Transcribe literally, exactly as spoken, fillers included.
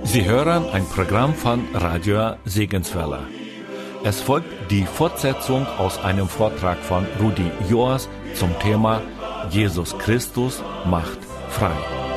Sie hören ein Programm von Radio Segenswelle. Es folgt die Fortsetzung aus einem Vortrag von Rudi Joas zum Thema Jesus Christus macht frei.